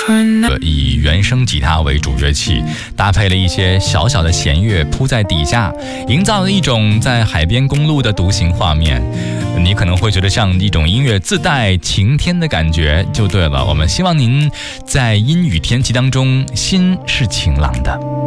以原声吉他为主乐器，搭配了一些小小的弦乐铺在底下，营造了一种在海边公路的独行画面。你可能会觉得像一种音乐自带晴天的感觉就对了。我们希望您在阴雨天气当中心是晴朗的。